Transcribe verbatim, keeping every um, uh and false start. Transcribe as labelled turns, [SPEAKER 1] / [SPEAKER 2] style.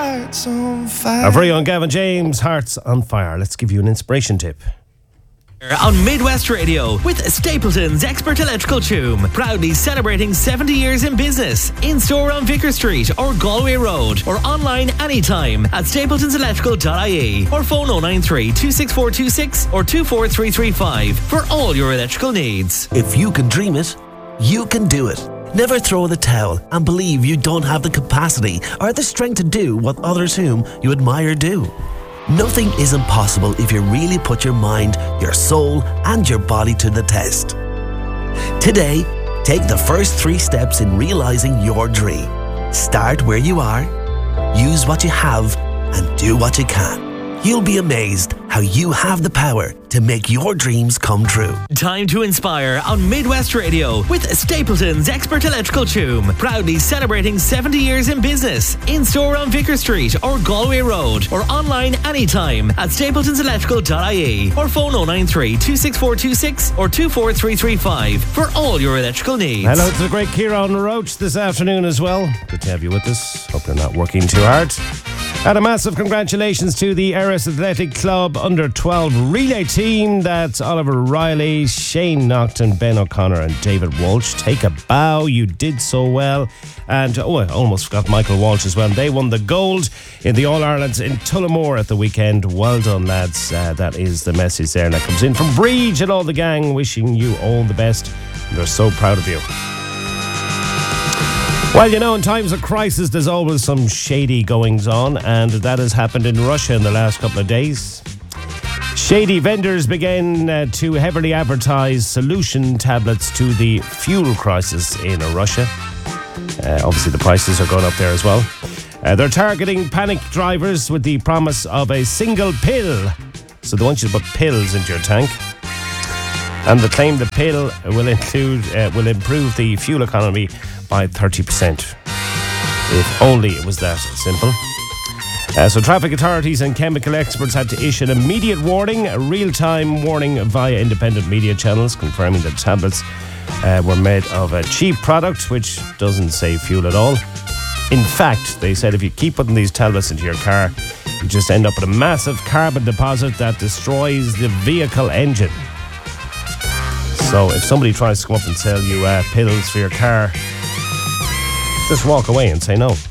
[SPEAKER 1] heart's on fire.
[SPEAKER 2] Our very own Gavin James, Hearts on Fire. Let's give you an inspiration tip.
[SPEAKER 3] On Midwest Radio with Stapleton's Expert Electrical Tune, proudly celebrating seventy years in business. In store on Vicar Street or Galway Road, or online anytime at stapletons electrical dot I E, or phone oh nine three, two six four two six or two four three three five for all your electrical needs.
[SPEAKER 4] If you can dream it, you can do it. Never throw in the towel and believe you don't have the capacity or the strength to do what others whom you admire do. Nothing is impossible if you really put your mind, your soul, and your body to the test. Today, take the first three steps in realizing your dream. Start where you are, use what you have, and do what you can. You'll be amazed how you have the power to make your dreams come true.
[SPEAKER 3] Time to inspire on Midwest Radio with Stapleton's Expert Electrical Tune, proudly celebrating seventy years in business. In store on Vicar Street or Galway Road, or online anytime at stapletons electrical dot I E, or phone oh nine three, two six four two six or two four three three five for all your electrical needs.
[SPEAKER 2] Hello to the great Kieran Roach this afternoon as well. Good to have you with us. Hope you're not working too hard. And a massive congratulations to the Erris Athletic Club under twelve relay team. That's Oliver Riley, Shane Naughton, Ben O'Connor and David Walsh. Take a bow, you did so well. And oh, I almost forgot Michael Walsh as well. They won the gold in the All-Irelands in Tullamore at the weekend. Well done, lads. Uh, that is the message there. And that comes in from Breach and all the gang, wishing you all the best. And they're so proud of you. Well, you know, in times of crisis, there's always some shady goings on, and that has happened in Russia in the last couple of days. Shady vendors began uh, to heavily advertise solution tablets to the fuel crisis in Russia. Uh, obviously, the prices are going up there as well. Uh, they're targeting panic drivers with the promise of a single pill. So they want you to put pills into your tank. And they claim the pill will include uh, will improve the fuel economy by thirty percent. If only it was that simple. Uh, so traffic authorities and chemical experts had to issue an immediate warning, a real-time warning via independent media channels, confirming that tablets uh, were made of a cheap product which doesn't save fuel at all. In fact, they said if you keep putting these tablets into your car, you just end up with a massive carbon deposit that destroys the vehicle engine. So if somebody tries to come up and sell you uh, pills for your car, just walk away and say no.